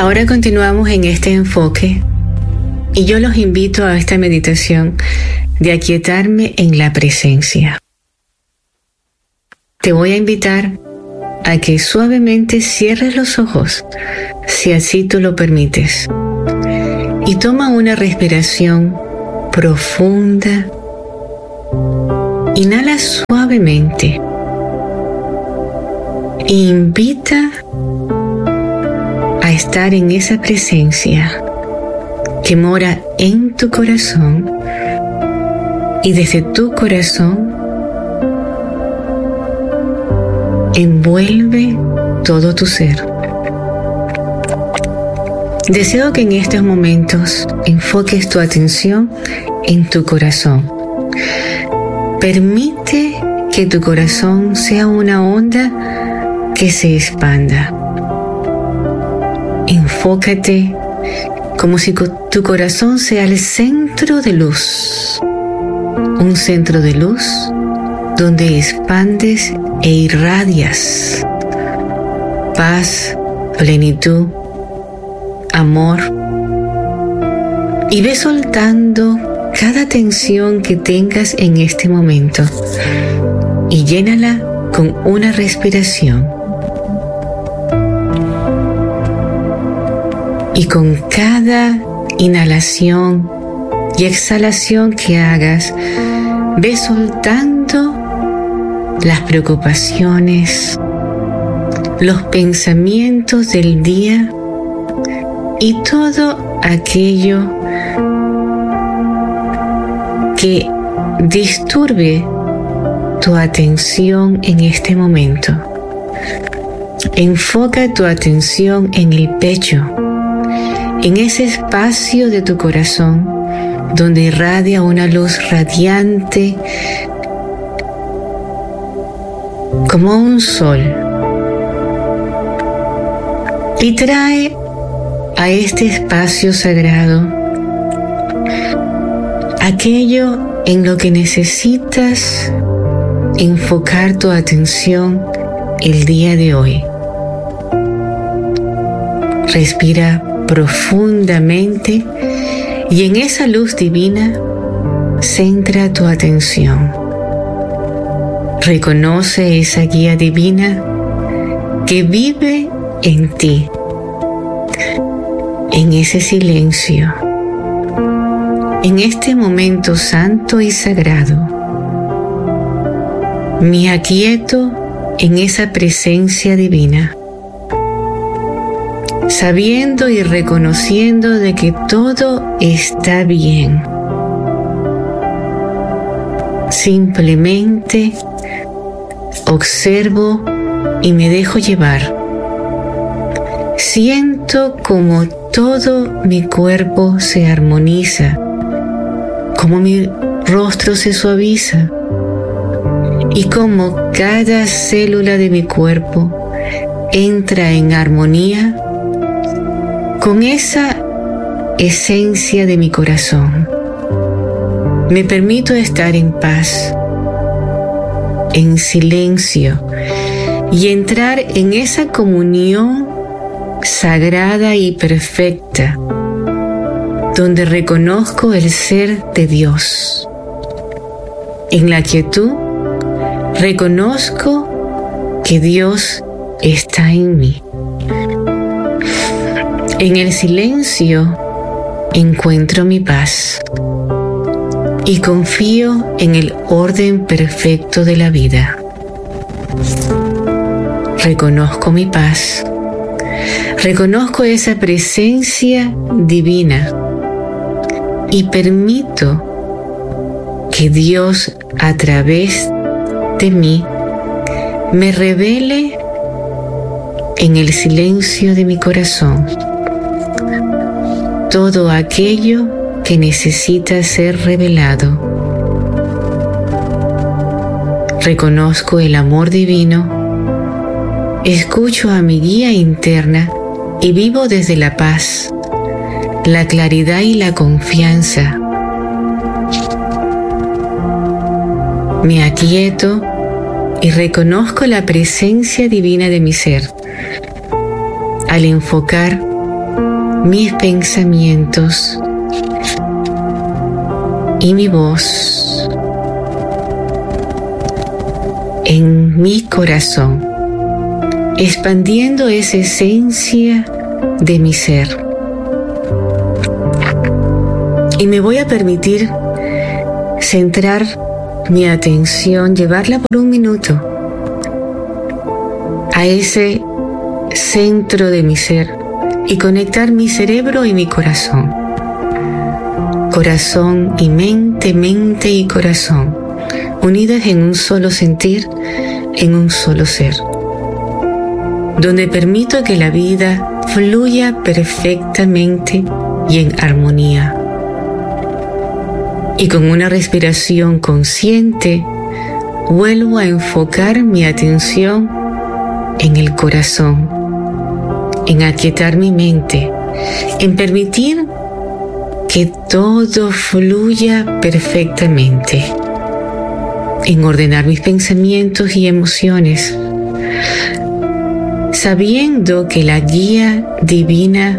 Ahora continuamos en este enfoque y yo los invito a esta meditación de aquietarme en la presencia. Te voy a invitar a que suavemente cierres los ojos, si así tú lo permites, y toma una respiración profunda. Inhala suavemente. Invita a estar en esa presencia que mora en tu corazón, y desde tu corazón envuelve todo tu ser. Deseo que en estos momentos enfoques tu atención en tu corazón. Permite que tu corazón sea una onda que se expanda. Enfócate como si tu corazón sea el centro de luz. Un centro de luz donde expandes e irradias paz, plenitud, amor. Y ve soltando cada tensión que tengas en este momento y llénala con una respiración. Y con cada inhalación y exhalación que hagas, ve soltando las preocupaciones, los pensamientos del día y todo aquello que disturbe tu atención en este momento. Enfoca tu atención en el pecho, en ese espacio de tu corazón donde irradia una luz radiante como un sol, y trae a este espacio sagrado aquello en lo que necesitas enfocar tu atención el día de hoy. Respira profundamente y en esa luz divina centra tu atención. Reconoce esa guía divina que vive en ti, en ese silencio, en este momento santo y sagrado. Me aquieto en esa presencia divina, sabiendo y reconociendo de que todo está bien. Simplemente observo y me dejo llevar. Siento como todo mi cuerpo se armoniza, como mi rostro se suaviza y como cada célula de mi cuerpo entra en armonía con esa esencia de mi corazón. Me permito estar en paz, en silencio, y entrar en esa comunión sagrada y perfecta, donde reconozco el ser de Dios. En la quietud, reconozco que Dios está en mí. En el silencio encuentro mi paz y confío en el orden perfecto de la vida. Reconozco mi paz. Reconozco esa presencia divina y permito que Dios a través de mí me revele en el silencio de mi corazón todo aquello que necesita ser revelado. Reconozco el amor divino, escucho a mi guía interna y vivo desde la paz, la claridad y la confianza. Me aquieto y reconozco la presencia divina de mi ser. Al enfocar mis pensamientos y mi voz en mi corazón, expandiendo esa esencia de mi ser. Y me voy a permitir centrar mi atención, llevarla por un minuto a ese centro de mi ser y conectar mi cerebro y mi corazón. Corazón y mente, mente y corazón, unidas en un solo sentir, en un solo ser, donde permito que la vida fluya perfectamente y en armonía. Y con una respiración consciente, vuelvo a enfocar mi atención en el corazón, en aquietar mi mente, en permitir que todo fluya perfectamente, en ordenar mis pensamientos y emociones, sabiendo que la guía divina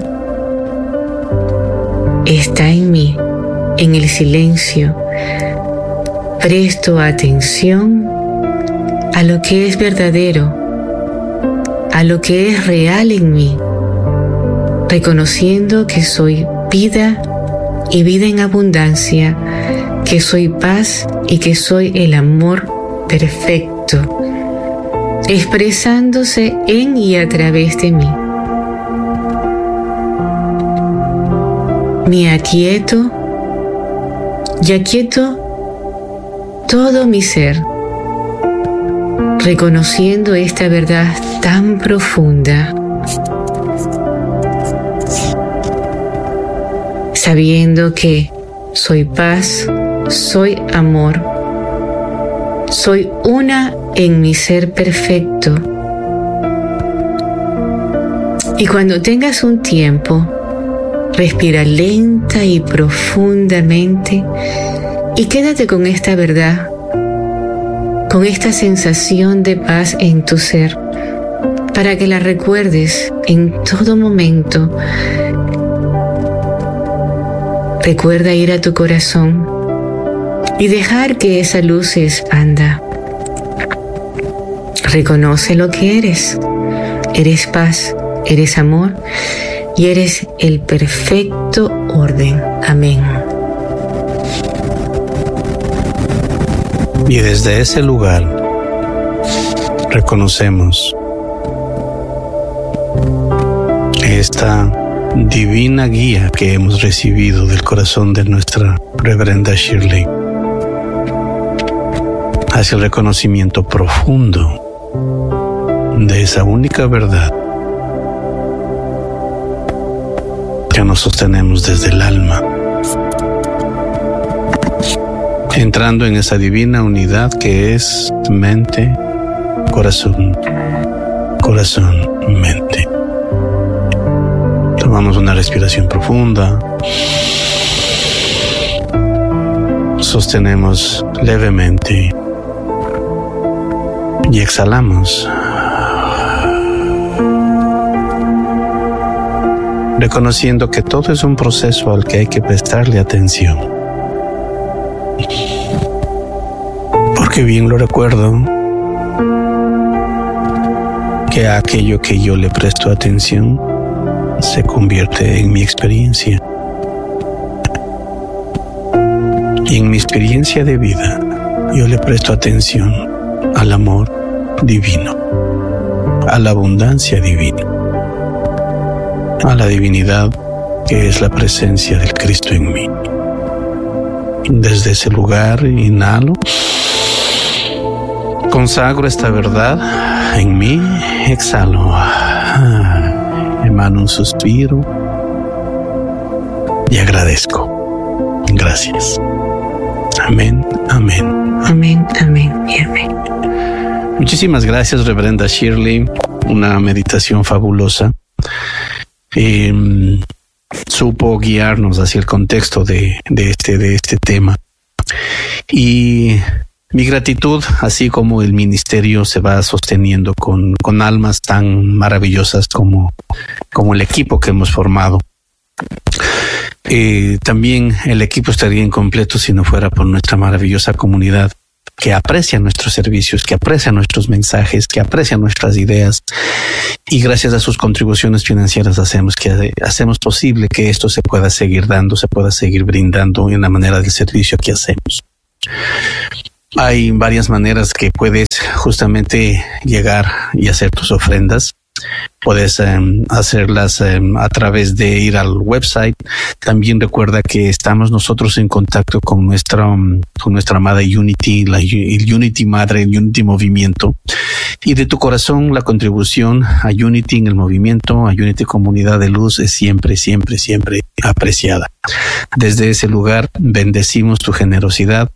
está en mí. En el silencio, presto atención a lo que es verdadero, a lo que es real en mí, reconociendo que soy vida y vida en abundancia, que soy paz y que soy el amor perfecto, expresándose en y a través de mí. Me aquieto y aquieto todo mi ser, reconociendo esta verdad tan profunda, sabiendo que soy paz, soy amor, soy una en mi ser perfecto. Y cuando tengas un tiempo, respira lenta y profundamente y quédate con esta verdad, con esta sensación de paz en tu ser, para que la recuerdes en todo momento. Recuerda ir a tu corazón y dejar que esa luz se expanda. Reconoce lo que eres. Eres paz, eres amor y eres el perfecto orden. Amén. Y desde ese lugar reconocemos esta divina guía que hemos recibido del corazón de nuestra reverenda Shirley, hacia el reconocimiento profundo de esa única verdad que nos sostenemos desde el alma, entrando en esa divina unidad que es mente, corazón, corazón, mente. Tomamos una respiración profunda, sostenemos levemente y exhalamos, reconociendo que todo es un proceso al que hay que prestarle atención. Porque bien lo recuerdo, que aquello que yo le presto atención se convierte en mi experiencia. Y en mi experiencia de vida, yo le presto atención al amor divino, a la abundancia divina, a la divinidad que es la presencia del Cristo en mí. Desde ese lugar inhalo, consagro esta verdad en mí, exhalo, emano un suspiro y agradezco. Gracias. Amén, amén. Amén, amén y amén. Muchísimas gracias, reverenda Shirley. Una meditación fabulosa. Supo guiarnos hacia el contexto de este tema. Y mi gratitud, así como el ministerio se va sosteniendo con almas tan maravillosas como el equipo que hemos formado También el equipo estaría incompleto si no fuera por nuestra maravillosa comunidad que aprecia nuestros servicios, que aprecia nuestros mensajes, que aprecia nuestras ideas, y gracias a sus contribuciones financieras hacemos posible que esto se pueda seguir dando, se pueda seguir brindando en la manera del servicio que hacemos. Hay varias maneras que puedes justamente llegar y hacer tus ofrendas. Puedes hacerlas a través de ir al website. También recuerda que estamos nosotros en contacto con nuestra amada Unity, el Unity Madre, el Unity Movimiento. Y de tu corazón, la contribución a Unity en el movimiento, a Unity Comunidad de Luz, es siempre, siempre, siempre apreciada. Desde ese lugar bendecimos tu generosidad.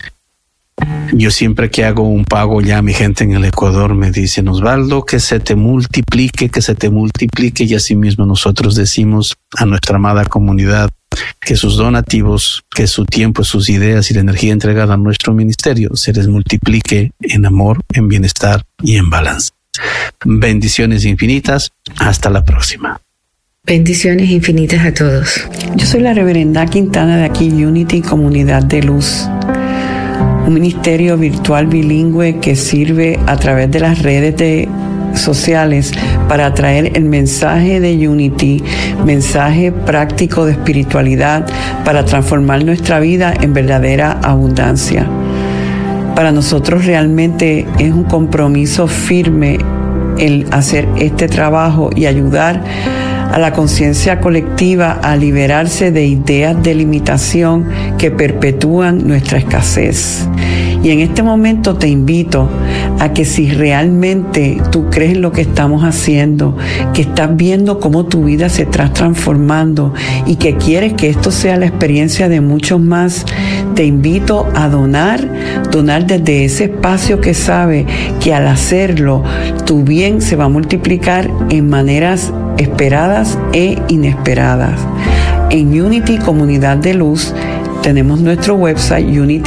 Yo siempre que hago un pago, ya mi gente en el Ecuador me dice: Osvaldo, que se te multiplique, y asimismo nosotros decimos a nuestra amada comunidad que sus donativos, que su tiempo, sus ideas y la energía entregada a nuestro ministerio se les multiplique en amor, en bienestar y en balance. Bendiciones infinitas. Hasta la próxima. Bendiciones infinitas a todos. Yo soy la reverenda Quintana de aquí, Unity Comunidad de Luz. Un ministerio virtual bilingüe que sirve a través de las redes sociales para traer el mensaje de Unity, mensaje práctico de espiritualidad para transformar nuestra vida en verdadera abundancia. Para nosotros realmente es un compromiso firme el hacer este trabajo y ayudar a la conciencia colectiva a liberarse de ideas de limitación que perpetúan nuestra escasez. Y en este momento te invito a que si realmente tú crees en lo que estamos haciendo, que estás viendo cómo tu vida se está transformando y que quieres que esto sea la experiencia de muchos más, te invito a donar desde ese espacio que sabe que al hacerlo tu bien se va a multiplicar en maneras esperadas e inesperadas. En Unity Comunidad de Luz tenemos nuestro website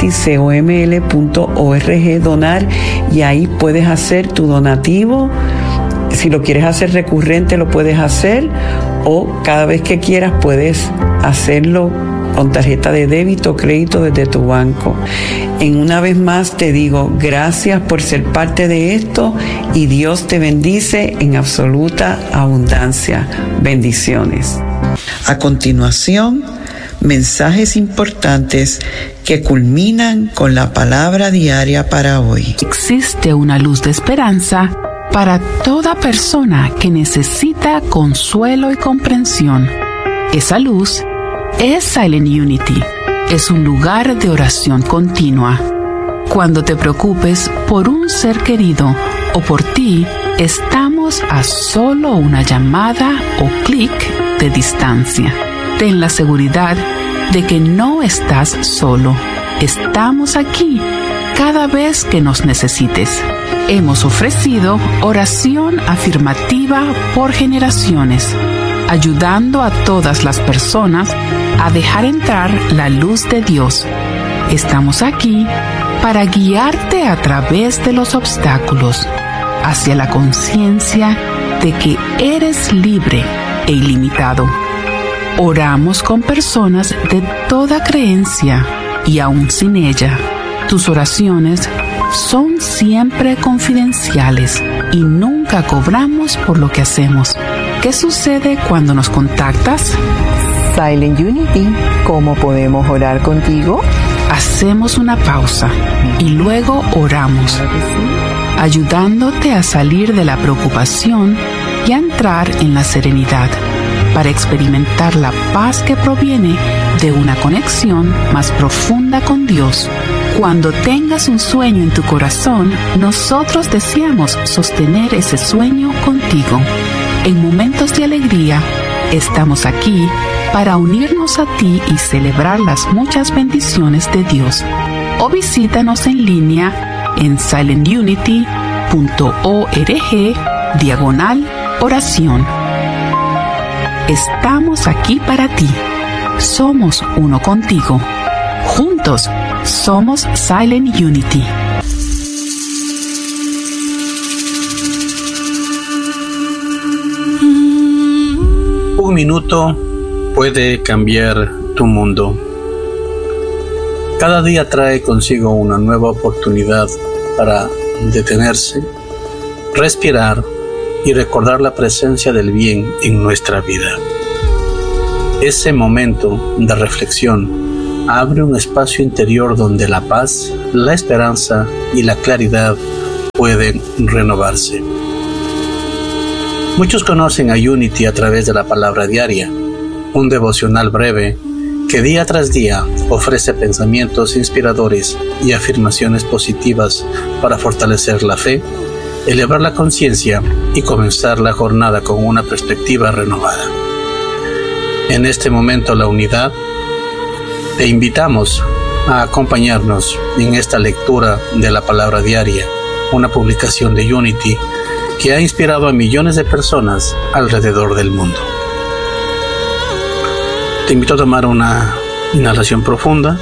unitycoml.org donar, y ahí puedes hacer tu donativo. Si lo quieres hacer recurrente lo puedes hacer, o cada vez que quieras puedes hacerlo con tarjeta de débito o crédito desde tu banco. Una vez más te digo gracias por ser parte de esto, y Dios te bendice en absoluta abundancia. Bendiciones. A continuación, mensajes importantes que culminan con la palabra diaria para hoy. Existe una luz de esperanza para toda persona que necesita consuelo y comprensión. Esa luz es Silent Unity. Es un lugar de oración continua. Cuando te preocupes por un ser querido o por ti, estamos a solo una llamada o clic de distancia. Ten la seguridad de que no estás solo. Estamos aquí cada vez que nos necesites. Hemos ofrecido oración afirmativa por generaciones, ayudando a todas las personas a dejar entrar la luz de Dios. Estamos aquí para guiarte a través de los obstáculos hacia la conciencia de que eres libre e ilimitado. Oramos con personas de toda creencia y aún sin ella. Tus oraciones son siempre confidenciales y nunca cobramos por lo que hacemos. ¿Qué sucede cuando nos contactas? Silent Unity, ¿cómo podemos orar contigo? Hacemos una pausa y luego oramos, ayudándote a salir de la preocupación y a entrar en la serenidad, para experimentar la paz que proviene de una conexión más profunda con Dios. Cuando tengas un sueño en tu corazón, nosotros deseamos sostener ese sueño contigo. En momentos de alegría, estamos aquí para unirnos a ti y celebrar las muchas bendiciones de Dios. O visítanos en línea en silentunity.org/oración. Estamos aquí para ti. Somos uno contigo. Juntos somos Silent Unity. Un minuto puede cambiar tu mundo. Cada día trae consigo una nueva oportunidad para detenerse, respirar y recordar la presencia del bien en nuestra vida. Ese momento de reflexión abre un espacio interior donde la paz, la esperanza y la claridad pueden renovarse. Muchos conocen a Unity a través de la palabra diaria, un devocional breve que día tras día ofrece pensamientos inspiradores y afirmaciones positivas para fortalecer la fe, elevar la conciencia y comenzar la jornada con una perspectiva renovada. En este momento la unidad, te invitamos a acompañarnos en esta lectura de la palabra diaria, una publicación de Unity que ha inspirado a millones de personas alrededor del mundo. Te invito a tomar una inhalación profunda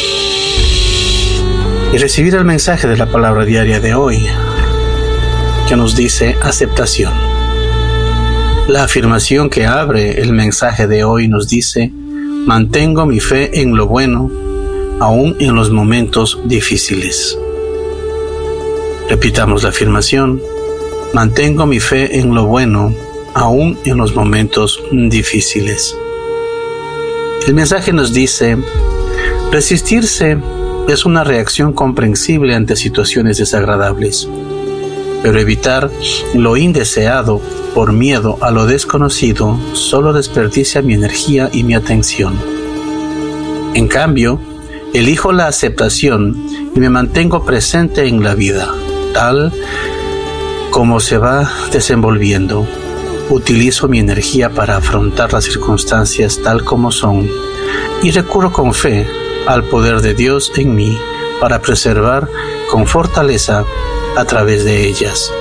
y recibir el mensaje de la palabra diaria de hoy, que nos dice aceptación. La afirmación que abre el mensaje de hoy nos dice: mantengo mi fe en lo bueno, aún en los momentos difíciles. Repitamos la afirmación: mantengo mi fe en lo bueno, aún en los momentos difíciles. El mensaje nos dice: resistirse es una reacción comprensible ante situaciones desagradables, pero evitar lo indeseado por miedo a lo desconocido solo desperdicia mi energía y mi atención. En cambio, elijo la aceptación y me mantengo presente en la vida, tal como se va desenvolviendo. Utilizo mi energía para afrontar las circunstancias tal como son y recurro con fe al poder de Dios en mí para preservar con fortaleza a través de ellas.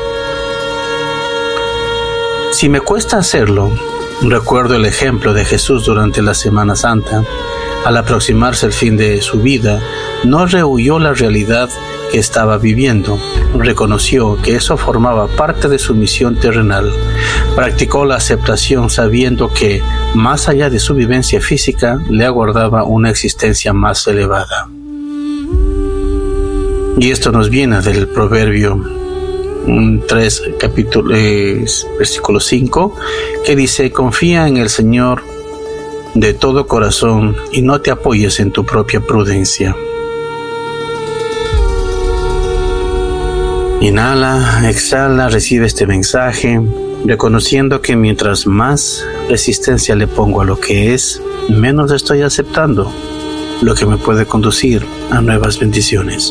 Si me cuesta hacerlo, recuerdo el ejemplo de Jesús durante la Semana Santa. Al aproximarse el fin de su vida, no rehuyó la realidad que estaba viviendo. Reconoció que eso formaba parte de su misión terrenal. Practicó la aceptación sabiendo que, más allá de su vivencia física, le aguardaba una existencia más elevada. Y esto nos viene del Proverbio 3, versículo 5, que dice: confía en el Señor de todo corazón y no te apoyes en tu propia prudencia. Inhala, exhala, recibe este mensaje, reconociendo que mientras más resistencia le pongo a lo que es, menos estoy aceptando, lo que me puede conducir a nuevas bendiciones.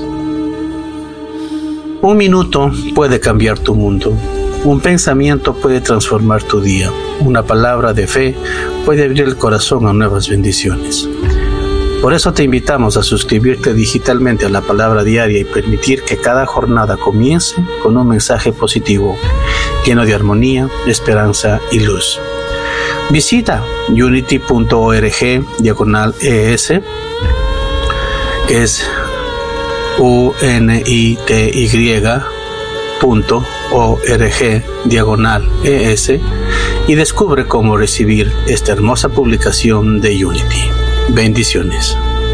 Un minuto puede cambiar tu mundo. Un pensamiento puede transformar tu día. Una palabra de fe puede abrir el corazón a nuevas bendiciones. Por eso te invitamos a suscribirte digitalmente a la palabra diaria y permitir que cada jornada comience con un mensaje positivo, lleno de armonía, esperanza y luz. Visita unity.org/ES, que es UNITY.org/ES, y descubre cómo recibir esta hermosa publicación de Unity. Bendiciones.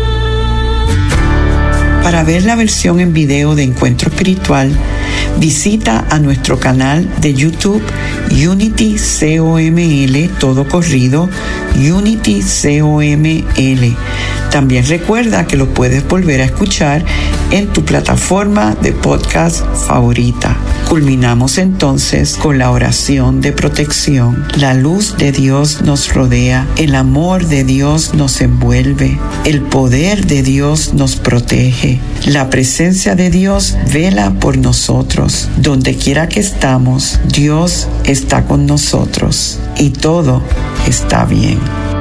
Para ver la versión en video de Encuentro Espiritual, visita a nuestro canal de YouTube Unity COML, todo corrido, Unity COML. También recuerda que lo puedes volver a escuchar en tu plataforma de podcast favorita. Culminamos entonces con la oración de protección. La luz de Dios nos rodea, el amor de Dios nos envuelve, el poder de Dios nos protege. La presencia de Dios vela por nosotros. Donde quiera que estamos, Dios está con nosotros y todo está bien.